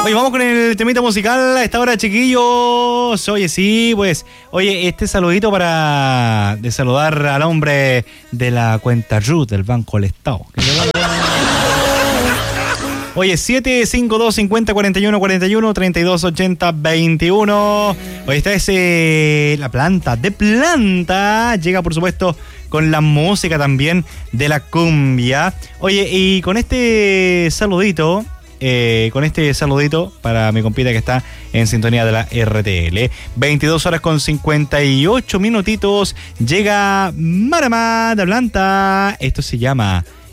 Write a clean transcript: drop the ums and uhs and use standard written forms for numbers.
Oye, vamos con el temita musical a esta hora, chiquillos. Oye, sí, pues. Oye, este saludito para de saludar al hombre de la cuenta RUT del Banco del Estado. Oye, 752-50-41-41-3280-21. Oye, esta es la planta de planta. Llega, por supuesto, con la música también de la cumbia. Oye, y con este saludito para mi compita que está en sintonía de la RTL. 22 horas con 58 minutitos. Llega Marama de Planta. Esto se llama